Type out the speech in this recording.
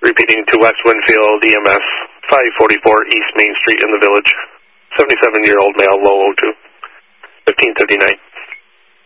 Repeating to West Winfield, EMS, 544 East Main Street in the Village. 77-year-old male, low O2. 1539.